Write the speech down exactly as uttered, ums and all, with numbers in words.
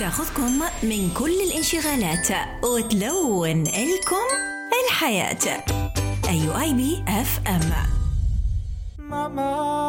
تاخذكم من كل الانشغالات وتلون لكم الحياة. أيو آي بي إف إم. ماما